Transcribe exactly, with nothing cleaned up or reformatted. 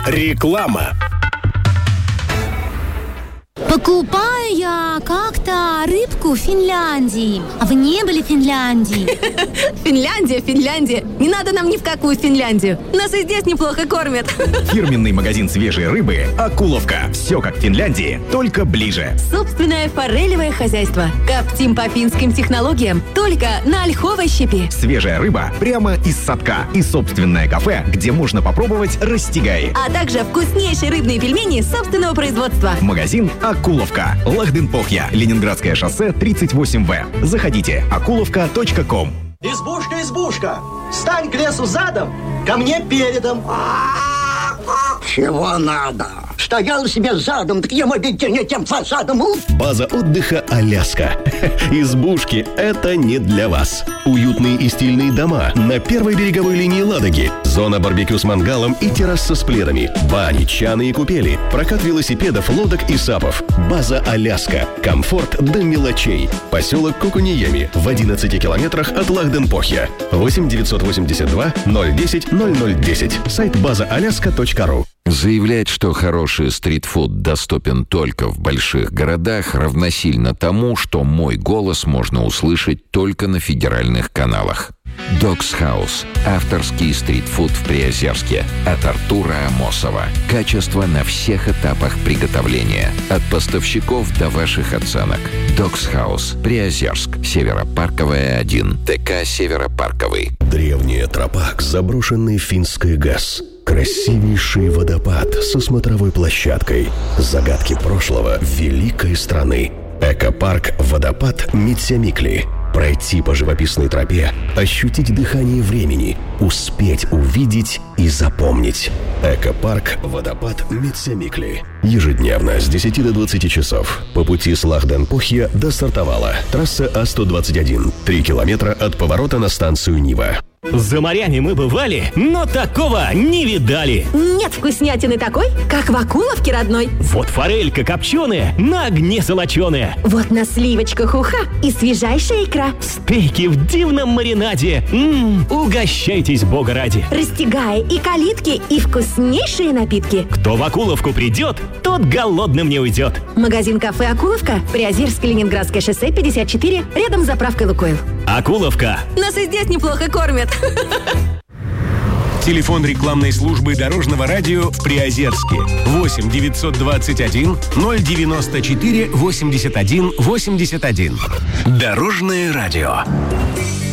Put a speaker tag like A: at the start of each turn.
A: Реклама.
B: Покупаю я как-то рыбку в Финляндии. А вы не были в Финляндии?
C: Финляндия, Финляндия. Не надо нам ни в какую Финляндию. Нас и здесь неплохо кормят.
D: Фирменный магазин свежей рыбы «Акуловка». Все как в Финляндии, только ближе.
C: Собственное форелевое хозяйство. Коптим по финским технологиям. Только на ольховой щепи.
D: Свежая рыба прямо из садка. И собственное кафе, где можно попробовать растягай.
C: А также вкуснейшие рыбные пельмени собственного производства.
D: Магазин «Акуловка». Лахденпохья. Ленинградское шоссе тридцать восемь вэ. Заходите. акуловка точка ком.
E: Избушка, избушка, стань к лесу задом, ко мне передом.
F: Чего надо? Стоял себе задом, так ему ведь не тем фасадом.
A: База отдыха «Аляска». Избушки – это не для вас. Уютные и стильные дома на первой береговой линии Ладоги. Зона барбекю с мангалом и терраса с пледами. Бани, чаны и купели. Прокат велосипедов, лодок и сапов. База «Аляска». Комфорт до мелочей. Поселок Кукуниями в одиннадцати километрах от Лахденпохья. восемь девятьсот восемьдесят два ноль десять ноль ноль десять. Сайт база аляска точка ру.
G: Заявлять, что хороший стритфуд доступен только в больших городах, равносильно тому, что мой голос можно услышать только на федеральных каналах. Dog's House. Авторский стритфуд в Приозерске. От Артура Амосова. Качество на всех этапах приготовления. От поставщиков до ваших оценок. Dog's House. Приозерск. Северопарковая один. ТК Северопарковый.
A: Древняя тропа к заброшенной финской ГЭС. Красивейший водопад со смотровой площадкой. Загадки прошлого великой страны. Экопарк «Водопад Митсямикли». Пройти по живописной тропе, ощутить дыхание времени, успеть увидеть и запомнить. Экопарк «Водопад Митсямикли». Ежедневно с десяти до двадцати часов. По пути с Лахденпохья до Сартовала. Трасса А сто двадцать один. Три километра от поворота на станцию Нива.
H: За морями мы бывали, но такого не видали.
C: Нет вкуснятины такой, как в Акуловке родной.
H: Вот форелька копченая, на огне золоченая.
C: Вот на сливочках уха и свежайшая икра.
H: Стейки в дивном маринаде. М-м, угощайтесь, бога ради.
C: Растягая и калитки, и вкуснейшие напитки.
H: Кто в Акуловку придет, тот голодным не уйдет.
C: Магазин-кафе «Акуловка», Приозерское, Ленинградское шоссе пятьдесят четыре, рядом с заправкой «Лукойл».
H: Акуловка.
C: Нас и здесь неплохо кормят.
A: Телефон рекламной службы Дорожного радио в Приозерске. восемь девятьсот двадцать один ноль девяносто четыре восемьдесят один восемьдесят один. Дорожное радио.